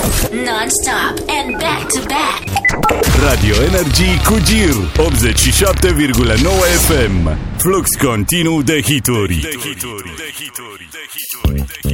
Non-stop and back-to-back. Radio Energy cu Gir 87,9 FM. Flux continuu de hituri.